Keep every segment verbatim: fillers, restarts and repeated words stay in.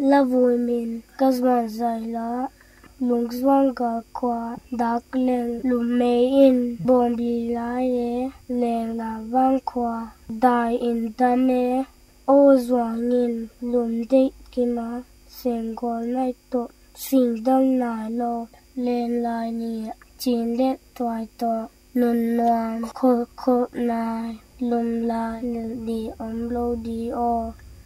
la vui min kazwan zai la lung zwang ga kwa dak leng lum me in bom bi la ye leng la wang kwa dai in dame o zwang in lum de kima sengol nai to sing dang nai lo len lai ni chin de twai to nun nuam khol khol nai lum la ni om lo di o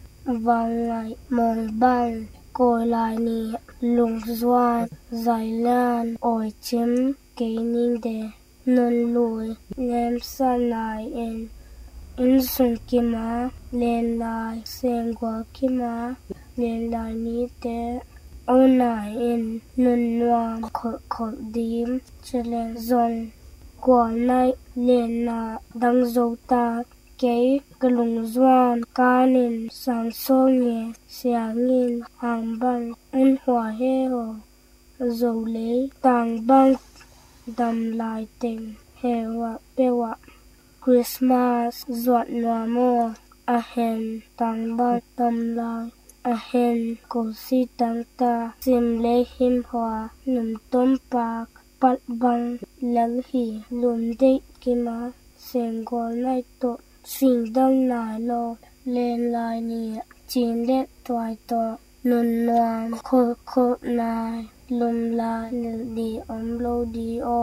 vang ngai mong ban coi lại ni lung doan giải lan oi chim cái ninh de non lùi nem sa nai en in sun kima len lai sen gwa kima len lai ni te o nai en non nuam khol khol dim chelen zon gwa nai len na dang zo ta cái lung doan kanin san so nghe siangin hàng băng un hòa he ho dầu lấy tàng băng đầm lại tình hewa pewa Christmas giọt noa mo a hen tàng băng đầm lại a hen cổ si tàng ta sim lấy him hòa num tom pak pat băng lal hi lum de kima sengol nai to sing dang nai lo len lai ni chin de twai to nun nuam khol khol nai lum la ni om lo di o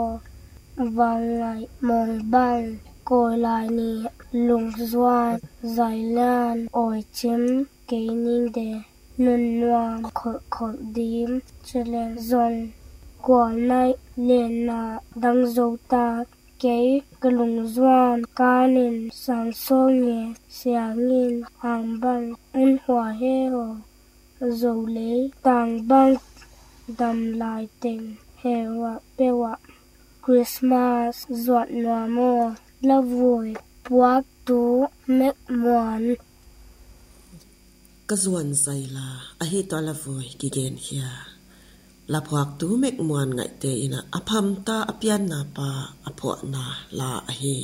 vang ngai mong ban coi lại ni lung doan giải lan oi chim cái ninh de nun nuam khol khol dim chelen zon kwa nai len na dang zo ta cái lung doan kanin san so nghe siangin hàng băng un hòa he ho dầu lấy tàng băng đầm lại tình hewa pewa Christmas giọt noa mo la vui puak tu mek muan kazwan zai la a hi to la vui ki gen hia la puak tu mek muan ngai te ina apham ta apian na pa apho na la a hi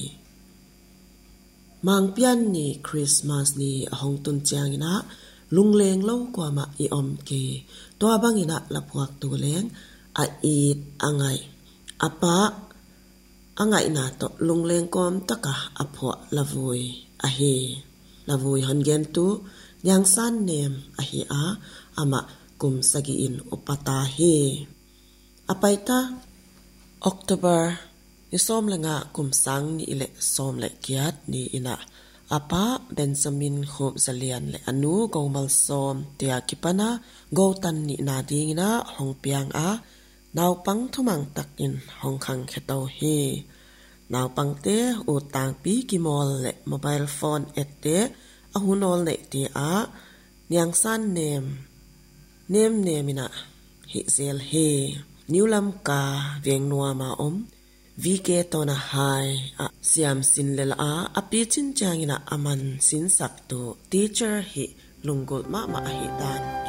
mang pian ni Christmas ni ahong tun chiang ina lungleng lo kwa ma i om ke to bang ina la puak tu leng a it angai apa angai na to lungleng kom taka apho la vui a hi la vui han gen tu yang san nem a hi a ama kum sagi in upata hi apaita October ni som langa kum sang ni ile som le kiat ni ina apa Benjamin Hope Zalian le anu gomal som tia kipana go tan ni na ding na hong piang a naw pang thumang takin hong khang kheto hi naw pang te u tang pi ki mol le mobile phone ette a hunol le ti a nyang san nem nem nemina hi zel he niulam ka veng nuwa ma om vike tona hai a siam sin lela a api chin changina aman sin sak to teacher hi lungol ma ma hi dan